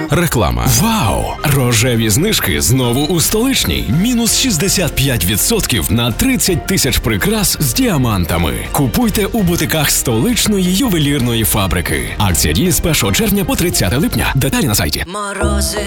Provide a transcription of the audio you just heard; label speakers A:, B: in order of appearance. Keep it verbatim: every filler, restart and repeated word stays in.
A: Реклама. Вау! Рожеві знижки знову у столичній. Мінус шістдесят п'ять відсотків на тридцять тисяч прикрас з діамантами. Купуйте у бутиках столичної ювелірної фабрики. Акція діє з першого червня по тридцяте липня. Деталі на сайті.
B: Морози